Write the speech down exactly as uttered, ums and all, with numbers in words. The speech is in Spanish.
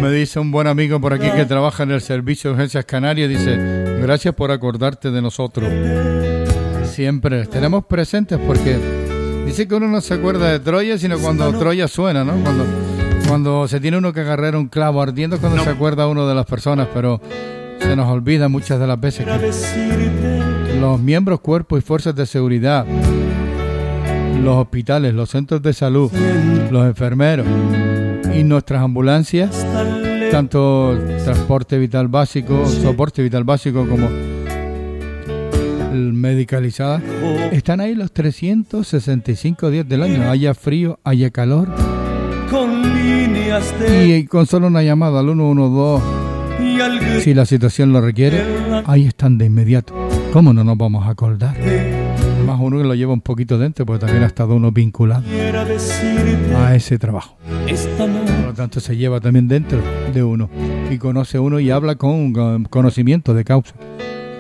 Me dice un buen amigo por aquí que trabaja en el servicio de urgencias canarias, dice, gracias por acordarte de nosotros. Siempre les tenemos presentes porque dice que uno no se acuerda de Troya, sino cuando Troya suena, ¿no? Cuando, cuando se tiene uno que agarrar un clavo ardiendo, cuando no. se acuerda uno de las personas, pero se nos olvida muchas de las veces que los miembros, cuerpos y fuerzas de seguridad, los hospitales, los centros de salud, los enfermeros y nuestras ambulancias, tanto transporte vital básico, soporte vital básico como medicalizada, están ahí los trescientos sesenta y cinco días del año, haya frío, haya calor, y con solo una llamada al uno uno dos, si la situación lo requiere, ahí están de inmediato. ¿Cómo no nos vamos a acordar? Más uno que lo lleva un poquito dentro, porque también ha estado uno vinculado a ese trabajo. Por lo tanto, se lleva también dentro de uno y conoce uno y habla con conocimiento de causa.